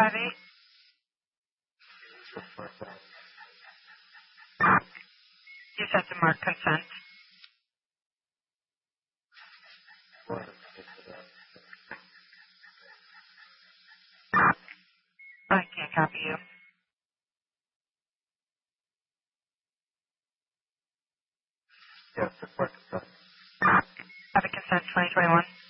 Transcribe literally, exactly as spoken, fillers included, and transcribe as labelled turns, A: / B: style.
A: five eight. You just have to mark consent. I can't copy you.
B: Yes, support consent.
A: Have a consent twenty twenty-one.